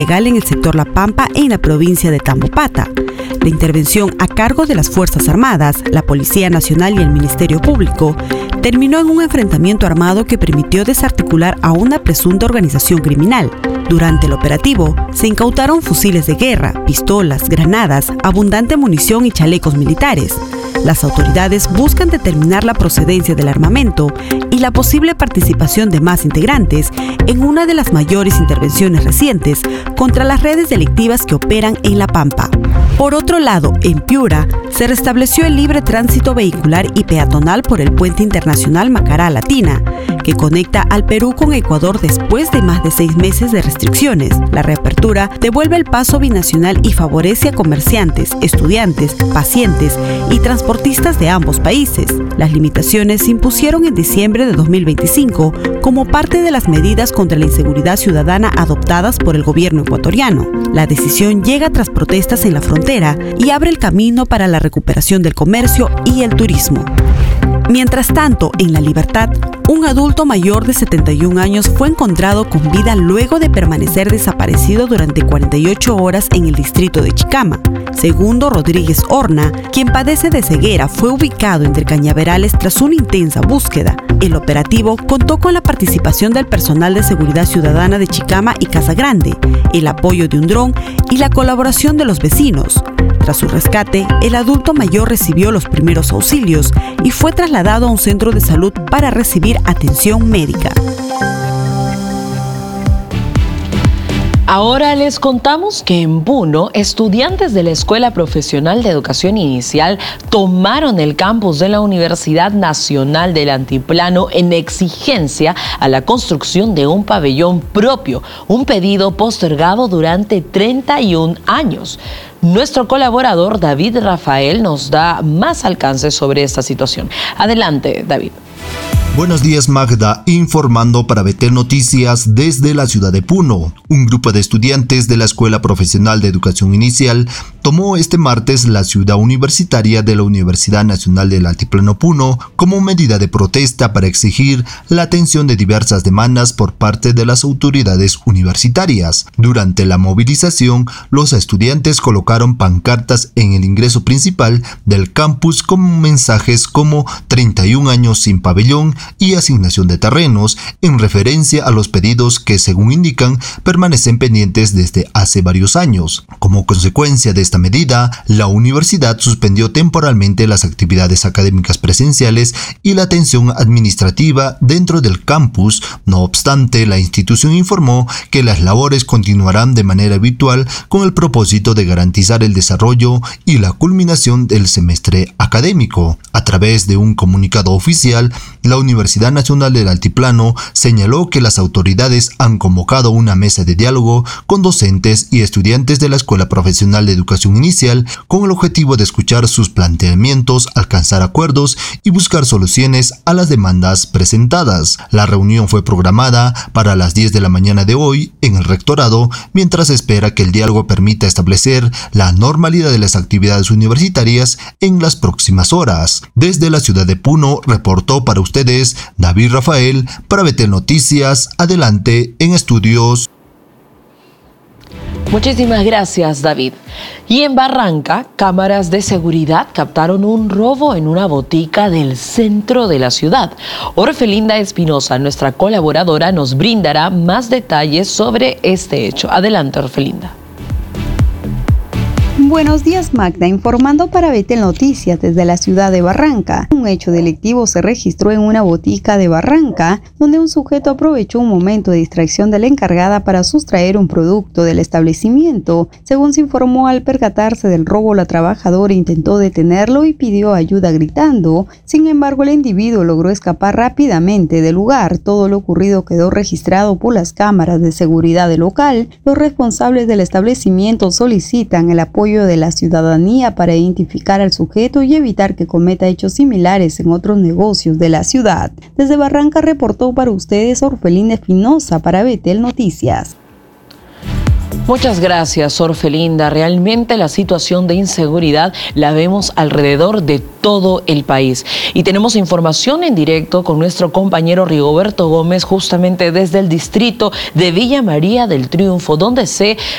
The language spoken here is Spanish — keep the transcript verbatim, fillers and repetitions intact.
ilegal en el sector La Pampa, en la provincia de Tambopata. La intervención a cargo de las Fuerzas Armadas, la Policía Nacional y el Ministerio Público terminó en un enfrentamiento armado que permitió desarticular a una presunta organización criminal. Durante el operativo, se incautaron fusiles de guerra, pistolas, granadas, abundante munición y chalecos militares. Las autoridades buscan determinar la procedencia del armamento y la posible participación de más integrantes en una de las mayores intervenciones recientes contra las redes delictivas que operan en La Pampa. Por otro lado, en Piura, se restableció el libre tránsito vehicular y peatonal por el puente internacional Macará Latina, que conecta al Perú con Ecuador después de más de seis meses de restricciones. La reapertura devuelve el paso binacional y favorece a comerciantes, estudiantes, pacientes y transportistas de ambos países. Las limitaciones se impusieron en diciembre de dos mil veinticinco como parte de las medidas contra la inseguridad ciudadana adoptadas por el gobierno ecuatoriano. La decisión llega tras protestas en la frontera y abre el camino para la recuperación del comercio y el turismo. Mientras tanto, en La Libertad, un adulto mayor de setenta y un años fue encontrado con vida luego de permanecer desaparecido durante cuarenta y ocho horas en el distrito de Chicama. Segundo Rodríguez Horna, quien padece de ceguera, fue ubicado entre cañaverales tras una intensa búsqueda. El operativo contó con la participación del personal de seguridad ciudadana de Chicama y Casa Grande, el apoyo de un dron y la colaboración de los vecinos. Tras su rescate, el adulto mayor recibió los primeros auxilios y fue trasladado a un centro de salud para recibir atención médica. Ahora les contamos que en Puno, estudiantes de la Escuela Profesional de Educación Inicial tomaron el campus de la Universidad Nacional del Altiplano en exigencia a la construcción de un pabellón propio, un pedido postergado durante treinta y un años. Nuestro colaborador David Rafael nos da más alcance sobre esta situación. Adelante, David. Buenos días, Magda, informando para B T Noticias desde la ciudad de Puno. Un grupo de estudiantes de la Escuela Profesional de Educación Inicial tomó este martes la ciudad universitaria de la Universidad Nacional del Altiplano Puno como medida de protesta para exigir la atención de diversas demandas por parte de las autoridades universitarias. Durante la movilización, los estudiantes colocaron pancartas en el ingreso principal del campus con mensajes como treinta y un años sin pabellón y asignación de terrenos, en referencia a los pedidos que, según indican, permanecen pendientes desde hace varios años. Como consecuencia de esta medida, la universidad suspendió temporalmente las actividades académicas presenciales y la atención administrativa dentro del campus. No obstante, la institución informó que las labores continuarán de manera habitual con el propósito de garantizar el desarrollo y la culminación del semestre académico. A través de un comunicado oficial, la Universidad Nacional del Altiplano señaló que las autoridades han convocado una mesa de diálogo con docentes y estudiantes de la Escuela Profesional de Educación Inicial con el objetivo de escuchar sus planteamientos, alcanzar acuerdos y buscar soluciones a las demandas presentadas. La reunión fue programada para las diez de la mañana de hoy en el rectorado, mientras se espera que el diálogo permita establecer la normalidad de las actividades universitarias en las próximas horas. Desde la ciudad de Puno, reportó para ustedes David Rafael para B T Noticias. Adelante en estudios. Muchísimas gracias, David. Y en Barranca, cámaras de seguridad captaron un robo en una botica del centro de la ciudad. Orfelinda Espinosa, nuestra colaboradora, nos brindará más detalles sobre este hecho. Adelante, Orfelinda. Buenos días, Magda, informando para B T Noticias desde la ciudad de Barranca. Un hecho delictivo se registró en una botica de Barranca, donde un sujeto aprovechó un momento de distracción de la encargada para sustraer un producto del establecimiento. Según se informó, al percatarse del robo, la trabajadora intentó detenerlo y pidió ayuda gritando. Sin embargo, el individuo logró escapar rápidamente del lugar. Todo lo ocurrido quedó registrado por las cámaras de seguridad del local. Los responsables del establecimiento solicitan el apoyo de la ciudadanía para identificar al sujeto y evitar que cometa hechos similares en otros negocios de la ciudad. Desde Barranca reportó para ustedes Orfelinda Espinosa para B T Noticias. Muchas gracias, Orfelinda. Realmente la situación de inseguridad la vemos alrededor de todo el país. Y tenemos información en directo con nuestro compañero Rigoberto Gómez, justamente desde el distrito de Villa María del Triunfo, donde se